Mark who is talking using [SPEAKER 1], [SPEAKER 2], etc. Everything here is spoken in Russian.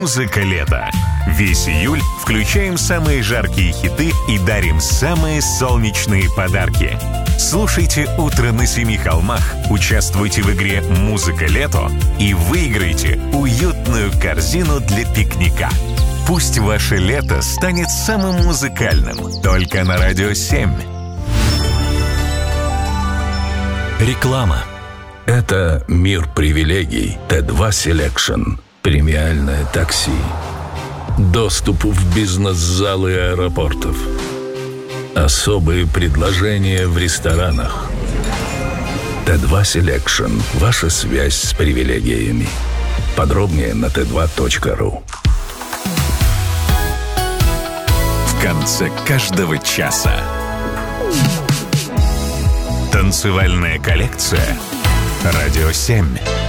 [SPEAKER 1] Музыка лета. Весь июль включаем самые жаркие хиты и дарим самые солнечные подарки. Слушайте «Утро на семи холмах», участвуйте в игре «Музыка лето» и выиграйте уютную корзину для пикника. Пусть ваше лето станет самым музыкальным. Только на Радио 7.
[SPEAKER 2] Реклама.
[SPEAKER 3] Это мир привилегий. Т2 Selection. Премиальное такси. Доступ в бизнес-залы аэропортов. Особые предложения в ресторанах. Т2 Selection. Ваша связь с привилегиями. Подробнее на t2.ru.
[SPEAKER 1] В конце каждого часа. Танцевальная коллекция. Радио 7.